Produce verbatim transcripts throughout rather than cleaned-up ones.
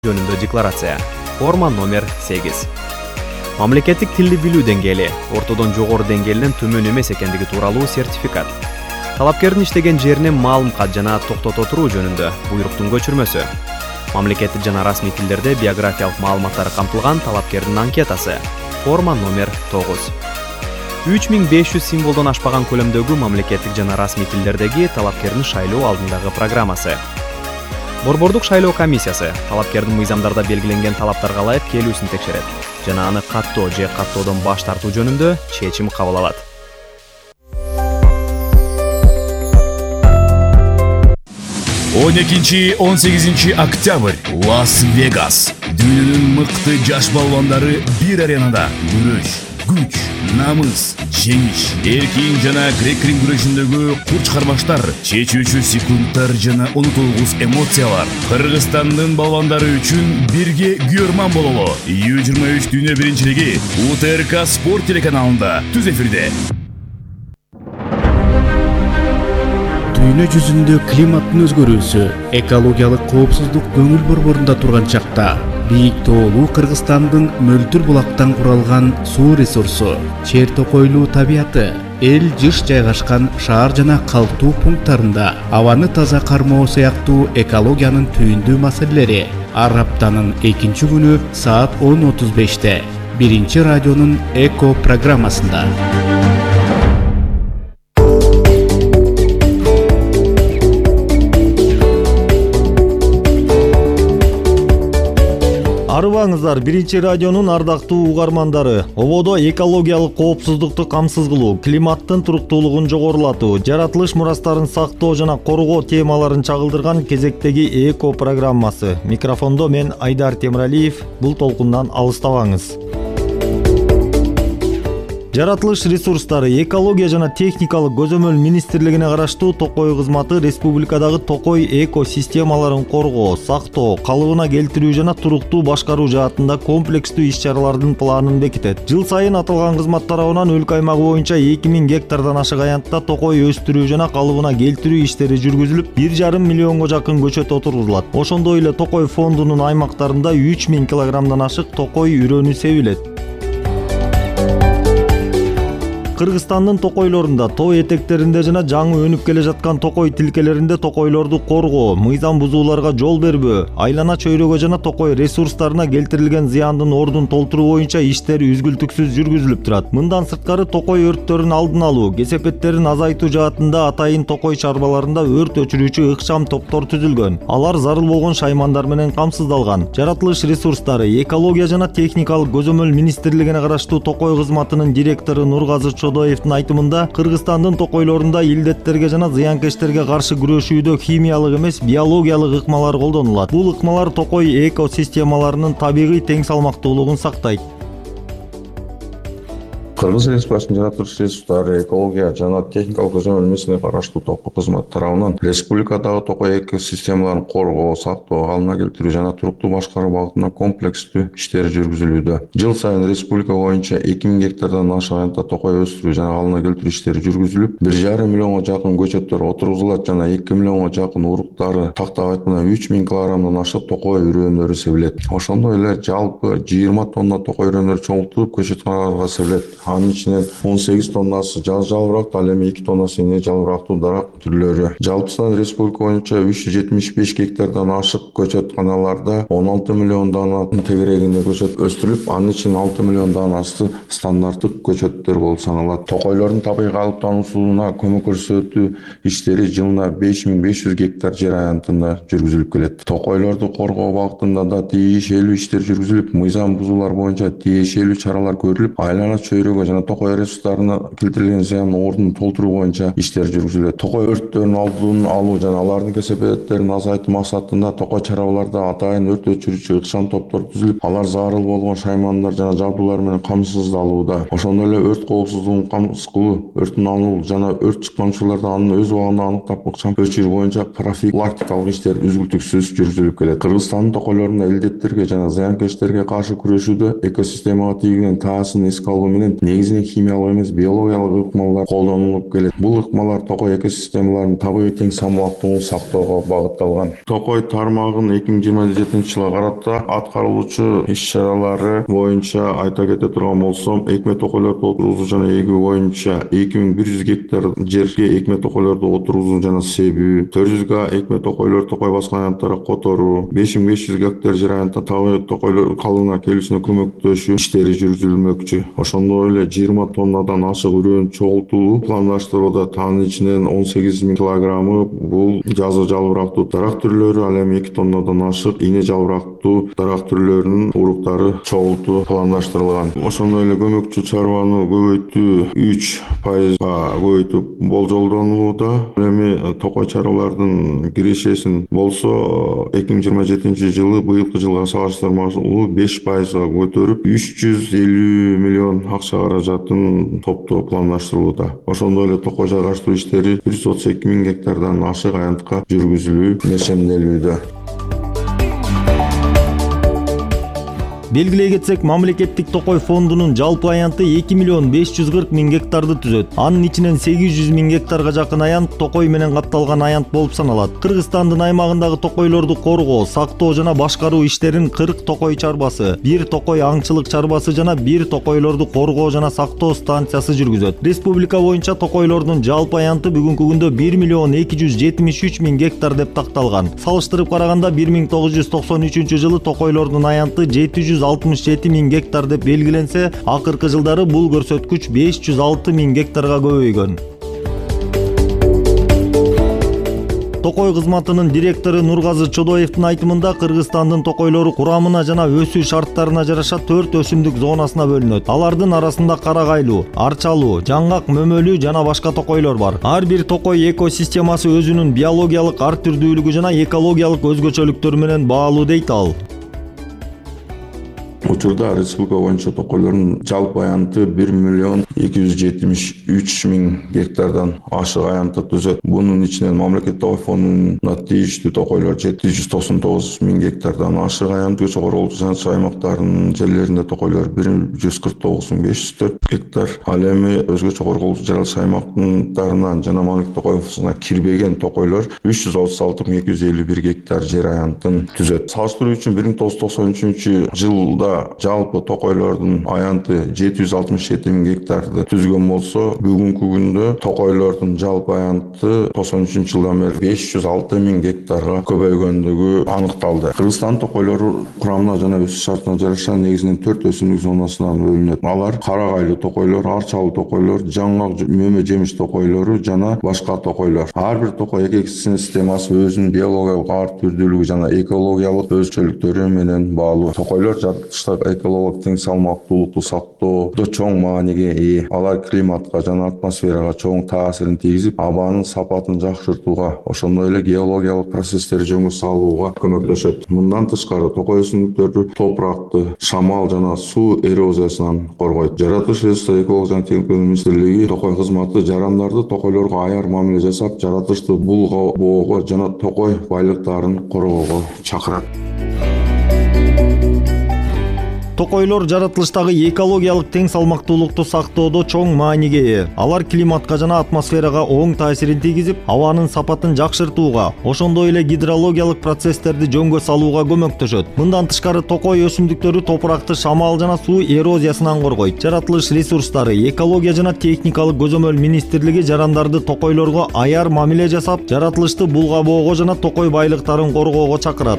жөнүндө декларация. Форма номер сегиз. Мамлекеттик тилди билүү деңгээли ортодон жогору деңгээлинен төмөн эмес экендиги тууралуу сертификат. Талапкердин иштеген жерине маалымка жана токтото туруу жөнүндө буйруктун көчүрмөсү. Мамлекеттик жана расмий тилдерде биографиялык маалыматтары камтылган талапкердин анкетасы. Форма номер тогуз. үч миң беш жүз символдон ашпаган көлөмдөгү мамлекеттик жана расмий тилдердеги талапкердин шайлоо алдындагы программасы. Борбордук шайлоо комиссиясы талапкердин мыйзамдарда белгиленген талаптарга ылайык келүүсүн текшерет жана аны каттоо же каттоодон баш тартуу жөнүндө чечим кабыл алат. он экинчи он сегизинчи октябрь Лас-Вегас. Дүйнөнүн мыкты жаш балбандары бир аренада күрөш, күч, намыс, жеңиш, эркин жана грек-рим күрөшүндөгү курч кармаштар, чечүүчү секундтар жана унутулгус эмоциялар. Кыргызстандын балбандары үчүн бирге күйөрман бололу. ю жыйырма үч дүйнө биринчилиги У Т Р К спорт телеканалында түз эфирде. Дүйнө жүзүндө климаттын өзгөрүүсү, экологиялык коопсуздук көңүл борборунда турган чакта бийик тоолуу Кыргызстандын мөлтүр булактан куралган суу ресурсу, чер токойлуу табияты, эл жыш жайгашкан шаар жана калктуу пункттарында абаны таза кармоо сыяктуу экологиянын түйүндүү маселелери ар аптанын экинчи күнү саат он отуз беште биринчи радионун Эко программасында. Арыбаңыздар, биринчи радионун ардактуу угармандары. Ободо экологиялык коопсуздукту камсыз кылуу, климаттын туруктуулугун жогорулатуу, жаратылыш мурастарын сактоо жана коргоо темаларын чагылдырган кезектеги Эко программасы. Микрофондо мен Айдар Темиралиев. Бул толкундан алыстабаңыз. Жаратылыш ресурстары, экология жана техникалык көзөмөл министрлигине караштуу Токой кызматы республикадагы токой экосистемаларын коргоо, сактоо, калыбына келтирүү жана туруктуу башкаруу жаатында комплекстүү иш-чаралардын планын бекитет. Жыл сайын аталган кызмат тарабынан өлкө аймагы боюнча эки миң гектардан ашык аянтта токой өстүрүү жана калыбына келтирүү иштери жүргүзүлүп, бир жарым миллионго жакын көчөт отургузулат. Ошондой эле Токой фондунун аймактарында үч миң килограммдан ашык токой үрөнү себилет. Кыргызстандын токойлорунда, тоо этектеринде жана жаңы өнүп келе жаткан токой тилкелеринде токойлорду коргоо, мыйзам бузууларга жол бербөө, айлана чөйрөгө жана токой ресурстарына келтирилген зыяндын ордун толтуруу боюнча иштер үзгүлтүксүз жүргүзүлүп турат. Мындан сырткары токой өрттөрүн алдын алуу, кесепеттерин азайтуу жаатында атайын токой чарбаларында өрт өчүрүүчү ыкчам топтор түзүлгөн. Алар зарыл болгон шаймандар менен камсыздалган. Жаратылыш ресурстары, экология жана техникалык көзөмөл министрлигине караштуу Токой кызматынын директору Нургазы Чодоевдин айтымында, Кыргызстандын токойлорунда илдеттерге жана зыянкечтерге каршы күрөшүүдө химиялык эмес, биологиялык ыкмалар колдонулат. Бул ыкмалар токой экосистемаларынын табигый тең салмактуулугун сактайт. Кыргыз Республикасынын жаратылыш ресурстары, экология жана техникалык көзөмөл министрлигине караштуу Токой кызматы тарабынан республикадагы токой экосистемаларын коргоо, сактоо, калыбына келтирүү жана туруктуу башкаруу багытында комплекстүү иштер жүргүзүлүүдө. Жыл сайын республика боюнча эки миң гектардан ашык аянтта токой өстүрүү жана калыбына келтирүү иштери жүргүзүлүп, бир жарым миллионго жакын көчөттөр отургузулат жана эки миллионго жакын уруктары, тактап айтканда үч миң килограммдан ашык токой үрөнөрү себилет. Ошондой эле жалпы жыйырма тонна токой үрөнөрү чоңултулуп көчөтканаларга себилет. Анын ичинен он сегиз тоннасы жаз жалбырактуу, ал эми эки тоннасы эне жалбырактуу дарак түрлөрү. Жалпысынан республика боюнча үч жүз жетимиш беш гектардан ашык көчөтканаларда он алты миллион дана тегерегинде көчөт өстүрүлүп, анын ичинен алты миллион данасы стандарттык көчөттөр болуп саналат. Токойлордун табигый калыптануусуна көмөк көрсөтүү иштери жылына беш миң беш жүз гектар жер аянтында жүргүзүлүп келет. Токойлорду коргоо багытында да тийишелүү иштер жүргүзүлүп, мыйзам бузуулар боюнча тийишелүү чаралар көрүлүп, айлана чөйрөгө жана токой ресурстарына келтирилген зыяндын ордун толтуруу боюнча иштер жүргүзүлөт. Токой өрттөрүнүн алдын алуу жана алардын кесепеттерин азайтуу максатында токой чарбаларда атайын өрт өчүрүүчү ыкчам топтор түзүлүп, алар зарыл болгон шаймандар жана жабдуулар менен камсыздалууда. Ошондой эле өрт коопсуздугун камсыз кылуу, өрттүн алуу жана өрт чыккан учурларда аны өз убагында аныктап ыкчам өчүрүү боюнча профилактикалык иштер үзгүлтүксүз жүргүзүлүп келет. Кыргызстандын токойлорунда илдеттерге жана зыянкечтерге каршы күрөшүүдө экосистемага тийгизген таасын эске алуу менен негизинен химиялык эмес биологиялык ыкмалар колдонулуп келет. Бул ыкмалар токой экосистемаларынын табигый тең салмактуулугун сактоого багытталган. Токой тармагын эки миң жыйырма жетинчи жылга карата аткарылуучу иш-чаралары боюнча айта кете турган болсом, экме токойлорду отургузуу жана эгүү боюнча эки миң бир жүз гектар жерге экме токойлорду отургузуу жана себүү, төрт жүз га экме токойлор токой баскан аянттары которуу, беш миң беш жүз гектар жер аянтта табигый токойлор калыбына келүүсүнө көмөктөшүү иштери жүргүзүлмөкчү. Ошондой эле жыйырма тоннадан ашык үрөөн чогултуу пландаштырууда. Танын ичинен он сегиз миң килограммы бул жазы жалбырактуу дарак түрлөрү, ал эми эки тоннадан ашык ийне жалбырактуу дарак түрлөрүнүн уруктары чогултуу пландаштырылган. Ошондой эле көмөкчү чарбаны көбөйтүү үч пайызга көбөйтүп болжолдонулууда. Эми токой чарбалардын кирешесин болсо эки миң жыйырма жетинчи жылы быйылкы жылга салыштырмалуу беш пайызга көтөрүп үч жүз элүү миллион акча каражатын топтоо пландаштырылууда. Ошондой эле токой жайгаштыруу иштери бир жүз отуз эки миң гектардан ашык аянтка жүргүзүлүү нешемделүүдө. Белгилей кетсек, мамлекеттик токой фондунун жалпы аянты эки миллион беш жүз кырк миң гектарды түзөт. Анын ичинен сегиз жүз миң гектарга жакын аянт токой менен катталган аянт болуп саналат. Кыргызстандын аймагындагы токойлорду коргоо, сактоо жана башкаруу иштерин кырк токой чарбасы, бир токой аңчылык чарбасы жана бир токойлорду коргоо жана сактоо станциясы жүргүзөт. Республика боюнча токойлордун жалпы аянты бүгүнкү күндө бир миллион эки жүз жетимиш үч миң гектар деп такталган. Салыштырып караганда бир миң тогуз жүз токсон үчүнчү жылы токойлордун аянты жети жүз алтымыш жети миң гектар деп белгиленсе, акыркы жылдары бул көрсөткүч беш жүз алты миң гектарга көбөйгөн. Токой кызматынын директору Нургазы Чодоевдин айтымында, Кыргызстандын токойлору курамына жана өсүү шарттарына жараша төрт өсүмдүк зонасына бөлүнөт. Алардын арасында карагайлуу, арчалуу, жаңгак, мөмөлүү жана башка токойлор бар. Ар бир токой экосистемасы өзүнүн биологиялык ар түрдүүлүгү жана экологиялык өзгөчөлүктөрү менен баалуу дейт ал. Учурда республика боюнча токойлордун жалпы аянты бир миллион эки жүз жетимиш үч миң гектардан ашык аянтты түзөт. Бунун ичинен мамлекеттик токой фондуна тийиштүү токойлор жети жүз токсон тогуз миң гектардан ашык аянт, чогорулук санчы аймактарынын жерлеринде токойлор бир жүз кырк тогуз миң беш жүз төрт гектар. Ал эми өзгө чогорулук жаралыш аймактарынан жана мамлекеттик токой фондуна кирбеген токойлор үч жүз отуз алты миң эки жүз элүү бир гектар жер аянтын түзөт. Салыштыруу үчүн бир миң тогуз жүз токсон үчүнчү жылда жалпы токойлордун аянты жети жүз алтымыш жети миң гектарды түзгөн болсо, бүгүнкү күндө токойлордун жалпы аянты токсон үчүнчү жылдан бери беш жүз алты миң гектарга көбөйгөндүгү аныкталды. Кыргызстан токойлору курамына жана өсүш шартына жараша негизинен төрт өсүмдүк зонасына бөлүнөт. Алар карагайлуу токойлор, арчалуу токойлор, жаңгак, мөмө жемиш токойлору жана башка токойлор. Ар бир токой экосистемасы өзүнүн биологиялык ар түрдүүлүгү жана экологиялык өзгөчөлүктөрү менен баалуу. Токойлор экологиялык тең салмактуулукту сактоодо чоң мааниге ээ. Алар климатка жана атмосферага чоң таасирин тийгизип, абанын сапатын жакшыртууга, ошондой эле геологиялык процесстерди жөнгө салууга көмөктөшөт. Мындан тышкары токой өсүмдүктөрү топуракты шамал жана суу эрозиясынан коргойт. Жаратылыш ресурстары экология жана техника министрлиги токой кызматы жарандарды токойлорго аяр мамиле жасап, жаратылышты булгоого жана токой байлыктарын коргоого чакырат. Токойлор жаратылыштагы экологиялык тең салмактуулукту сактоодо чоң мааниге ээ. Алар климатка жана атмосферага оң таасирин тийгизип, абанын сапатын жакшыртууга, ошондой эле гидрологиялык процесстерди жөнгө салууга көмөктөшөт. Мындан тышкары токой өсүмдүктөрү топуракты шамал жана суу эрозиясынан коргойт. Жаратылыш ресурстары, экология жана техникалык көзөмөл министрлиги жарандарды токойлорго аяр мамиле жасап, жаратылышты булгабоого жана токой байлыктарын коргоого чакырат.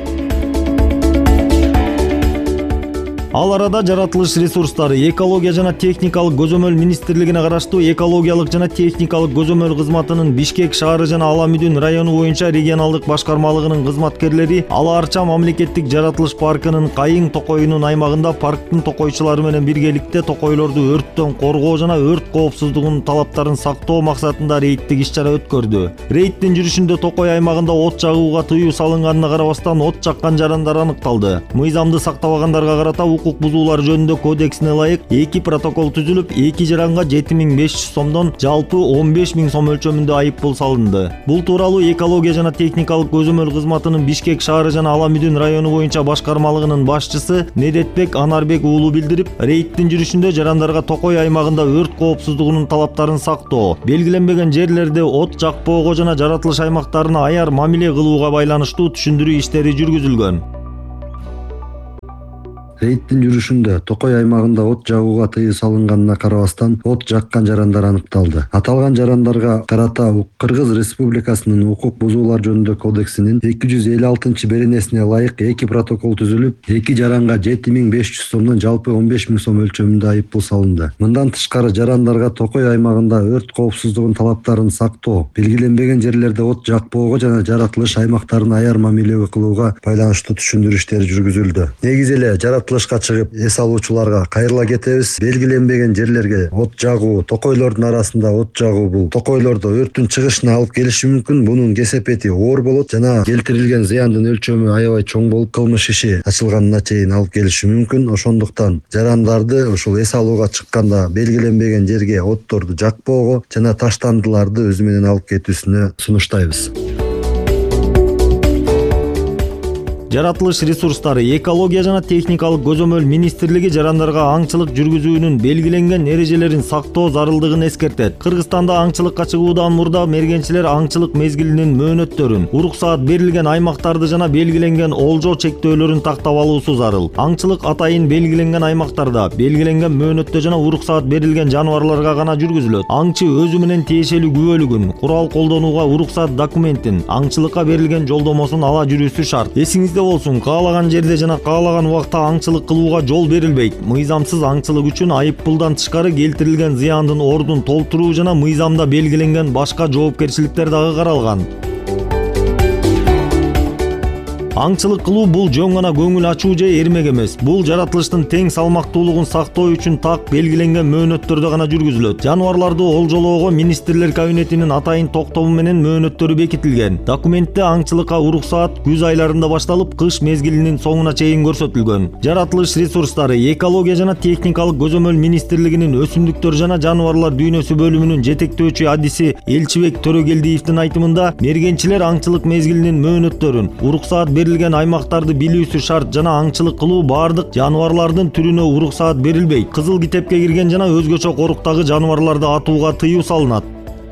Ал арада жаратылыш ресурстары, экология жана техникалык көзөмөл министрлигине караштуу экологиялык жана техникалык көзөмөл кызматынын Бишкек шаары жана Аламүдүн району боюнча регионалдык башкармалыгынын кызматкерлери Ала Арча мамлекеттик жаратылыш паркынын Кайың токойунун аймагында парктын токойчулары менен биргеликте токойлорду өрттөн коргоо жана өрт коопсуздугунун талаптарын сактоо максатында рейдтик иш-чара өткөрдү. Рейдтин жүрүшүндө токой аймагында от жагууга тыюу салынганына карабастан от жаккан жарандар аныкталды. Мыйзамды сактабагандарга карата укук бузуулар жөнүндө кодексине ылайык эки протокол түзүлүп, эки жаранга жети миң беш жүз сомдон жалпы он беш миң сом өлчөмүндө айыппул салынды. Бул тууралуу экология жана техникалык көзөмөл кызматынын Бишкек шаары жана Аламүдүн району боюнча башкармалыгынын башчысы Недетбек Анарбек уулу билдирип, рейдтин жүрүшүндө жарандарга Токой аймагында өрт коопсуздугунун талаптарын сактоо, белгиленбеген жерлерде от жакпоого жана жаратылыш аймактарына аяр мамиле кылууга байланыштуу түшүндүрүү иштери жүргүзүлгөн. Рейдтин жүрүшүндө Токой аймагында от жагууга тыюу салынганына карабастан от жаккан жарандар аныкталды. Аталган жарандарга карата Кыргыз Республикасынын укук бузуулар жөнүндө кодексинин эки жүз элүү алтынчы беренесине ылайык эки протокол түзүлүп, эки жаранга жети миң беш жүз сомдон жалпы он беш миң сом өлчөмүндө айыппул салынды. Мындан тышкары жарандарга Токой аймагында өрт коопсуздугунун талаптарын сактоо, белгиленбеген жерлерде от жакпоого жана жаратылыш аймактарына аяр мамиле кылууга байланыштуу түшүндүрүү иштери жүргүзүлдү. Негизи эле жаратылышка чыгып эс алуучуларга кайрыла кетебиз. Белгиленбеген жерлерге от жагуу, токойлордун арасында от жагуу бул токойлордо өрттүн чыгышына алып келиши мүмкүн. Бунун кесепети оор болот жана келтирилген зыяндын өлчөмү аябай чоң болуп, кылмыш иши ачылганына чейин алып келиши мүмкүн. Ошондуктан жарандарды ушул эс алууга чыкканда белгиленбеген жерге отторду жакпоого жана таштандыларды өзү менен алып кетүүсүнө сунуштайбыз. Жаратылыш ресурстары, экология жана техникалык көзөмөл министрлиги жарандарга аңчылык жүргүзүүнүн белгиленген эрежелерин сактоо зарылдыгын эскертет. Кыргызстанда аңчылыкка чыгуудан мурда мергенчилер аңчылык мезгилинин мөөнөттөрүн, уруксаат берилген аймактарды жана белгиленген олжо чектөөлөрүн тактап алуусу зарыл. Аңчылык атайын белгиленген аймактарда, белгиленген мөөнөттө жана уруксаат берилген жаныбарларга гана жүргүзүлөт. Аңчы өзү менен тиешелүү күбөлүгүн, курал колдонууга уруксаат документин, аңчылыкка берилген жолдомосун ала жүрүүсү шарт. Эсиңизде болсун, каалаган жерде жана каалаган убакта аңчылык кылууга жол берилбейт. Мыйзамсыз аңчылык үчүн айыппулдан тышкары келтирилген зыяндын ордун толтуруу жана мыйзамда белгиленген башка жоопкерчиликтер дагы каралган. Аңчылык кылуу бул жөн гана көңүл ачуу же эрмек эмес. Бул жаратылыштын тең салмактуулугун сактоо үчүн так белгиленген мөөнөттөрдө гана жүргүзүлөт. Жаныбарларды олжолоого министрлер кабинетинин атайын токтому менен мөөнөттөрү бекитилген. Документте аңчылыкка уруксаат күз айларында башталып, кыш мезгилинин соңуна чейин көрсөтүлгөн. Жаратылыш ресурстары, экология жана техникалык көзөмөл министрлигинин өсүмдүктөр жана жаныбарлар дүйнөсү бөлүмүнүн жетектөөчү адиси Элчибек Төрөгелдиевдин айтымында, мергенчилер аңчылык мезгилинин мөөнөттөрүн, уруксаат берилген аймактарды билүүсү шарт жана аңчылык кылуу баардык жаныбарлардын түрүнө уруксаат берилбейт. Кызыл китепке кирген жана өзгөчө коруктагы жаныбарларды атууга тыюу салынат.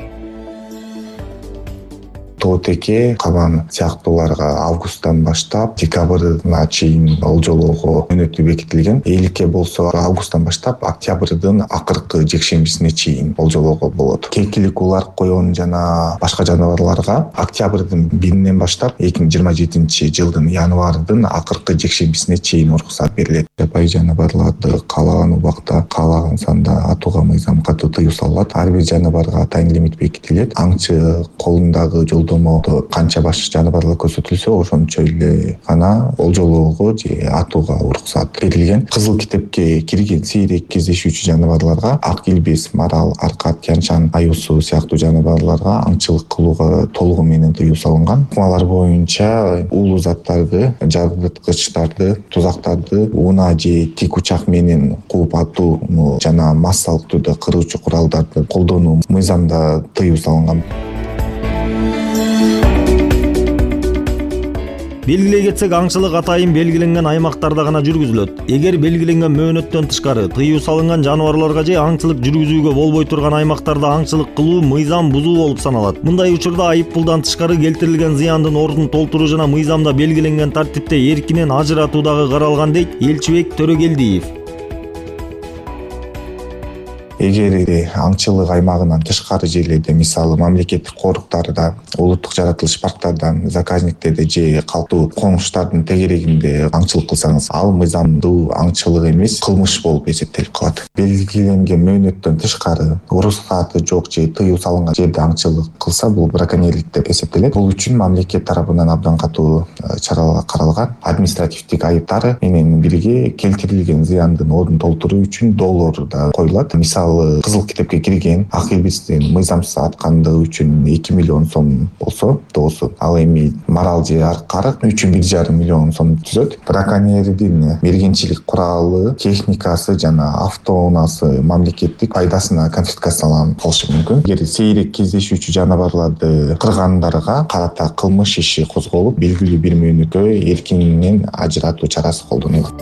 Тоотеке, кабан сыяктууларга августтан баштап декабрына чейин олжолоого мөөнөтү бекитилген. Эйликке болсо августтан баштап октябрдын акыркы жекшембисине чейин олжолоого болот. Кекилик улар, коён жана башка жаныбарларга октябрдын биринен баштап эки миң жыйырма жетинчи жылдын январдын акыркы жекшембисине чейин уруксаат берилет. Жапайы жаныбарларды каалаган убакта, каалаган санда атууга мыйзам катуу тыюу салынат. Ар бир жаныбарга атайын лимит бекитилет. Аңчы колундагы жолдомодо канча баш жаныбарлар көрсөтүлсө, ошончо эле гана олжолоого же атууга уруксаат берилген. Кызыл китепке кирген сейрек кездешүүчү жаныбарларга ак илбес, марал, аркат, тянчан, аюусу сыяктуу жаныбарларга аңчылык кылууга толугу менен тыюу салынган. Ыкмалар боюнча уулуу заттарды, жарыткычтарды, тузактарды унаа же тик учак менен кууп атууну жана массалык түрдө кыруучу куралдарды колдонуу мыйзамда тыюу салынган. Белгилей кетсек, аңчылык атайын белгиленген аймактарда гана жүргүзүлөт. Эгер белгиленген мөөнөттөн тышкары тыюу салынган жаныбарларга же аңчылык жүргүзүүгө болбой турган аймактарда аңчылык кылуу мыйзам бузуу болуп саналат. Мындай учурда айыппулдан тышкары келтирилген зыяндын ордун толтуруу жана мыйзамда белгиленген тартипте эркинен ажыратуу дагы каралган, дейт Элчибек Төрөгелдиев. Эгер аңчылык аймагынан тышкары жерлерде, мисалы мамлекеттик коруктарда, улуттук жаратылыш парктардан, заказниктерде же калктуу коңуштардын тегерегинде аңчылык кылсаңыз, ал мыйзамдуу аңчылык эмес, кылмыш болуп эсептелип калат. Белгиленген мөөнөттөн тышкары, уруксааты жок же тыюу салынган жерде аңчылык кылса, бул браконьерлик деп эсептелет. Бул үчүн мамлекет тарабынан абдан катуу чаралар каралган. Административдик айыптары менен бирге келтирилген зыяндын ордун толтуруу үчүн доллар да коюлат. Мисалы ал кызыл китепке кирген акыбиздин мыйзамсыз аткандыгы үчүн эки миллион сом болсо доосу, ал эми марал же аркарык үчүн бир жарым миллион сом түзөт. Браконьердин мергенчилик куралы, техникасы жана автоунаасы мамлекеттик пайдасына конфискацияланып калышы мүмкүн. Эгер сейрек кездешүүчү жаныбарларды кыргандарга карата кылмыш иши козголуп, белгилүү бир мөөнөткө эркинен ажыратуу чарасы колдонулат.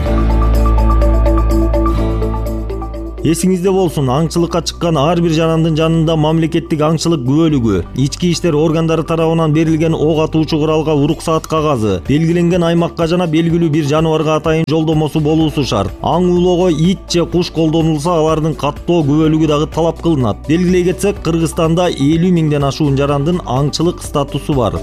Эсиңизде болсун, аңчылыкка чыккан ар бир жарандын жанында мамлекеттик аңчылык күбөлүгү, ички иштер органдары тарабынан берилген ок атуучу куралга уруксаат кагазы, белгиленген аймакка жана белгилүү бир жаныбарга атайын жолдомосу болуусу шарт. Аң улоого ит же куш колдонулса, алардын каттоо күбөлүгү дагы талап кылынат. Белгилей кетсек, Кыргызстанда элүү миңден ашуун жарандын аңчылык статусу бар.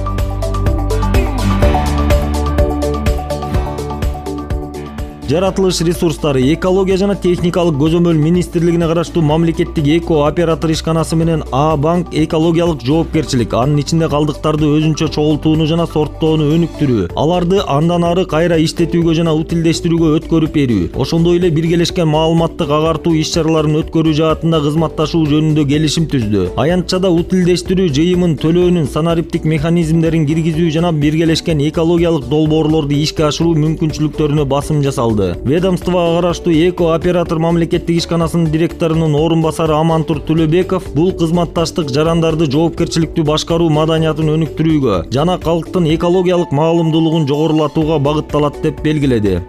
Жаратылыш ресурстары, экология жана техникалык көзөмөл министрлигине караштуу мамлекеттик эко оператор ишканасы менен А банк экологиялык жоопкерчилик, анын ичинде калдыктарды өзүнчө чогултууну жана сорттоону өнүктүрүү, аларды андан ары кайра иштетүүгө жана утилдештирүүгө өткөрүп берүү, ошондой эле биргелешкен маалыматтык агартуу иш-чараларын өткөрүү жаатында кызматташуу жөнүндө келишим түздү. Аянтчада утилдештирүү жыйымын төлөөнүн санариптик механизмдерин киргизүү жана биргелешкен экологиялык долбоорлорду ишке ашыруу мүмкүнчүлүктөрүнө басым жасалды. Ведомствого караштуу эко оператор мамлекеттик ишканасынын директорунун орун басары Амантур Төлөбеков бул кызматташтык жарандарды жоопкерчиликтүү башкаруу маданиятын өнүктүрүүгө жана калктын экологиялык маалымдуулугун жогорулатууга багытталат деп белгиледи.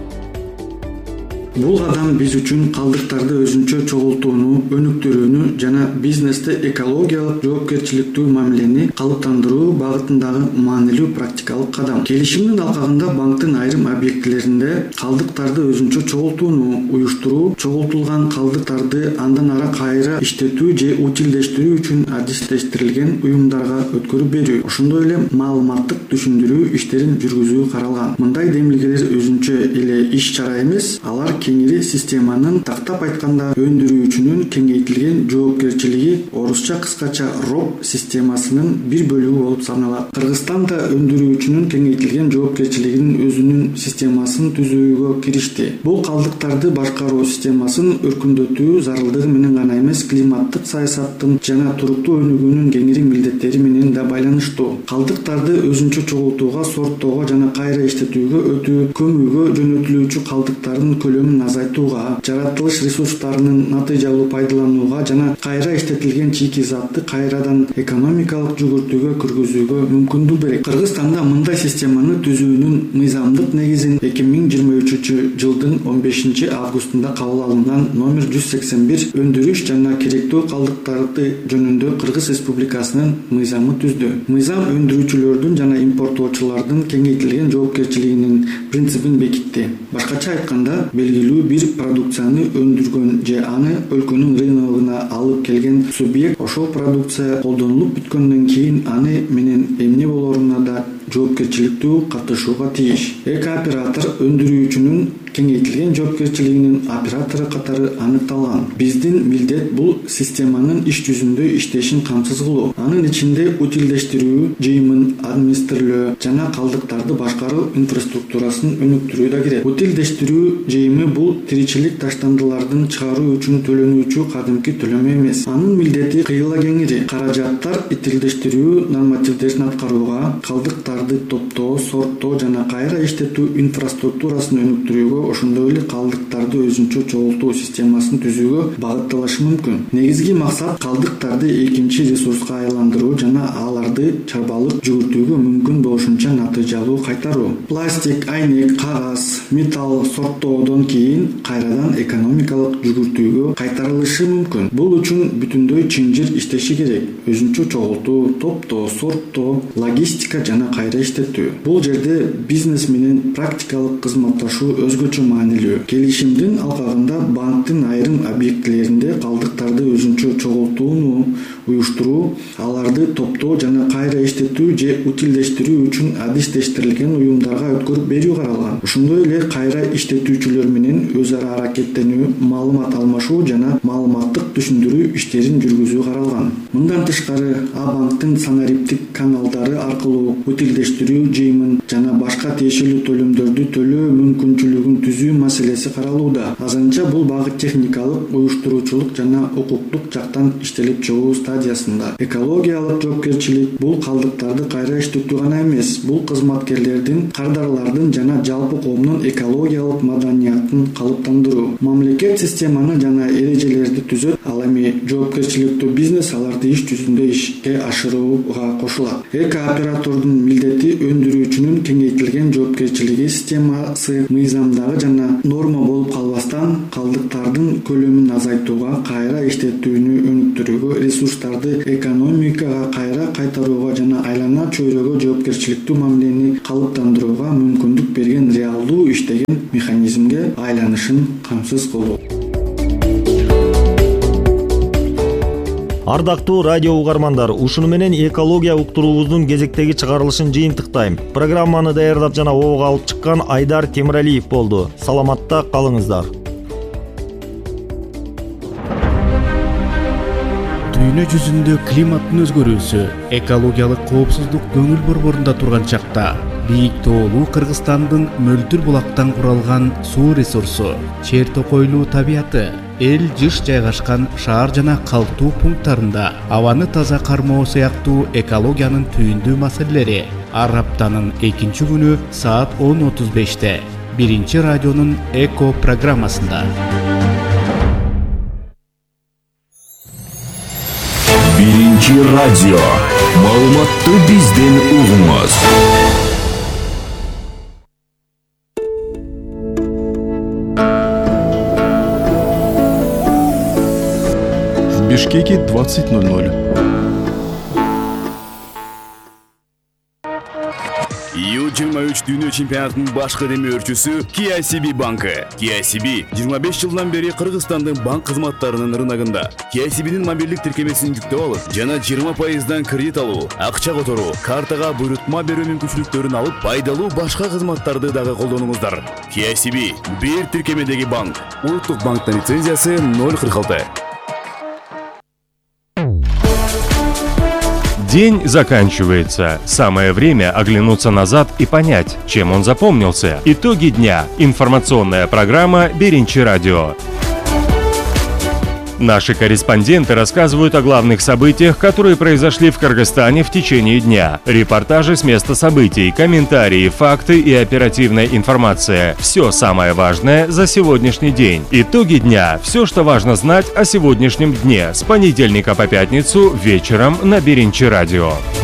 Бул кадам биз үчүн калдыктарды өзүнчө чогултууну өнүктүрүүнү жана бизнесте экологиялык жоопкерчиликтүү мамилени калыптандыруу багытындагы маанилүү практикалык кадам. Келишимдин алкагында банктын айрым объектилеринде калдыктарды өзүнчө чогултууну уюштуруу, чогултулган калдыктарды андан ары кайра иштетүү же утилдештирүү үчүн адистештирилген уюмдарга өткөрүп берүү, ошондой эле маалыматтык түшүндүрүү иштерин жүргүзүү каралган. Мындай демилгелер өзүнчө эле иш-чара эмес, алар кеңири системанын, тактап айтканда, өндүрүүчүнүн кеңейтилген жоопкерчилиги, орусча кыскача РОП системасынын бир бөлүгү болуп саналат. Кыргызстанда өндүрүүчүнүн кеңейтилген жоопкерчилигинин өзүнүн системасын түзүүгө киришти. Бул калдыктарды башкаруу системасын өркүндөтүү зарылдыгы менен гана эмес, климаттык саясаттын жана туруктуу өнүгүүнүн кеңири милдеттери менен да байланыштуу. Калдыктарды өзүнчө чогултууга, сорттоого жана кайра иштетүүгө өтүү, көмүүгө жөнөтүлүүчү калдыктардын көлөмүн азайтууга, жаратылыш ресурстарынын натыйжалуу пайдаланууга жана кайра иштетилген чийки затты кайрадан экономикалык жүгүртүүгө киргизүүгө мүмкүндүк берет. Кыргызстанда мындай системаны түзүүнүн мыйзамдык негизин эки миң жыйырма үчүнчү жылдын он бешинчи августунда кабыл алынган номер жүз сексен бир өндүрүш жана керектүү калдыктарды жөнүндө Кыргыз Республикасынын мыйзамы түздү. Мыйзам өндүрүүчүлөрдүн жана импорттоочулардын кеңейтилген жоопкерчилигинин принцибин бекитти. Башкача айтканда, белгилүү бир продукцияны өндүргөн же аны өлкөнүн рыногуна алып келген субъект ошол продукция колдонулуп бүткөндөн кийин аны менен эмне болоруна да жоопкерчиликтүү катышууга тийиш. Эко оператор өндүрүүчүнүн кеңейтилген жоопкерчилигинин оператору катары аныкталган. Биздин милдет бул системанын иш жүзүндө иштешин камсыз кылуу. Анын ичинде утилдештирүү жыйымын администрирлөө жана калдыктарды башкаруу инфраструктурасын өнүктүрүү да кирет. Утилдештирүү жыйымы бул тиричилик таштандылардын чыгаруу үчүн төлөнүүчү кадимки төлөмө эмес. Анын милдети кыйла кеңири. Каражаттар утилдештирүү нормативдерин аткарууга, калдыктарды топтоо, сорттоо жана кайра иштетүү инфраструктурасын өнүктүрүүгө, ошондой эле калдыктарды өзүнчө чогултуу системасын түзүүгө багытталышы мүмкүн. Негизги максат калдыктарды экинчи ресурска айландыруу жана аларды чарбалык жүгүртүүгө мүмкүн болушунча натыйжалуу кайтаруу. Пластик, айнек, кагаз, металл сорттоодон кийин кайрадан экономикалык жүгүртүүгө кайтарылышы мүмкүн. Бул үчүн бүтүндөй чынжыр иштеши керек. Өзүнчө чогултуу, топтоо, сорттоо, логистика жана кайра иштетүү. Бул жерде бизнес менен практикалык кызматташуу өзгөчө маанилүү. Келишимдин алкагында банктын айрым объектилеринде калдыктарды өзүнчө чогултууну уюштуруу, аларды топтоо жана кайра иштетүү же утилдештирүү үчүн адистештирилген уюмдарга өткөрүп берүү каралган. Ошондой эле кайра иштетүүчүлөр менен өз ара аракеттенүү, маалымат алмашуу жана маалыматтык түшүндүрүү иштерин жүргүзүү каралган. Мындан тышкары, А банктын санариптик каналдары аркылуу утилдештирүү жеңилдештирүү, жыймын жана башка тиешелүү төлөмдөрдү төлөө мүмкүнчүлүгүн түзүү маселеси каралууда. Азырынча бул багыт техникалык, уюштуруучулук жана укуктук жактан иштелип чыгуу стадиясында. Экологиялык жоопкерчилик бул калдыктарды кайра иштетүү гана эмес, бул кызматкерлердин, кардарлардын жана жалпы коомдун экологиялык маданиятын калыптандыруу. Мамлекет системаны жана эрежелерди түзөт, ал эми жоопкерчиликтүү бизнес аларды иш жүзүндө ишке ашырууга кошулат. Эки оператордун милдети өндүрүүчүнүн кеңейтилген жоопкерчилиги системасы мыйзамдагы жана норма болуп калбастан калдыктардын көлөмүн азайтууга, кайра иштетүүнү өнүктүрүүгө, ресурстарды экономикага кайра кайтарууга жана айлана чөйрөгө жоопкерчиликтүү мамилени калыптандырууга мүмкүндүк берген реалдуу иштеген механизмге айланышын камсыз кылуу. Ардактуу радио угармандар, ушуну менен экология уктуруубуздун кезектеги чыгарылышын жыйынтыктайм. Программаны даярдап жана ого алып чыккан Айдар Темиралиев болду. Саламатта калыңыздар. Дүйнө жүзүндө климаттын өзгөрүүсү, экологиялык коопсуздук көңүл борборунда турган чакта бийик тоолуу Кыргызстандын мөлтүр булактан куралган суу ресурсу, чер токойлуу табияты, эл жыш жайгашкан шаар жана калктуу пункттарында абаны таза кармоо сыяктуу экологиянын түйүндүү маселелери ар аптанын экинчи күнү саат он отуз беште биринчи радионун Эко программасында. Биринчи радио. Маалыматты бизден угуңуз. В Бишкеке двадцать ноль ноль. ю жыйырма үч дүйнө чемпионатынын башкы демөөрчүсү Кей Ай Си Би банкы. Кей Ай Си Би жыйырма беш жылдан бери Кыргызстандын банк кызматтарынын рыногунда. Кей Ай Си Би'нин мобилдик тиркемесин жүктөп алып, жана жыйырма пайыздан кредит алуу, акча которуу, картага буйрутма берүү мүмкүнчүлүктөрүн алып, пайдалуу башка кызматтарды дагы колдонуңуздар. Кей Ай Си Би бир тиркемедеги банк. Улуттук банктын лицензиясы ноль кырк алты. День заканчивается. Самое время оглянуться назад и понять, чем он запомнился. Итоги дня. Информационная программа «Биринчи радио». Наши корреспонденты рассказывают о главных событиях, которые произошли в Кыргызстане в течение дня. Репортажи с места событий, комментарии, факты и оперативная информация. Все самое важное за сегодняшний день. Итоги дня. Все, что важно знать о сегодняшнем дне. С понедельника по пятницу вечером на Биринчи радио.